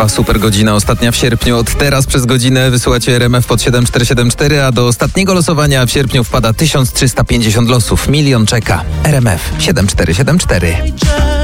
Państwa, super godzina ostatnia w sierpniu. Od teraz przez godzinę wysyłacie RMF pod 7474, a do ostatniego losowania w sierpniu wpada 1350 losów. Milion czeka. RMF 7474.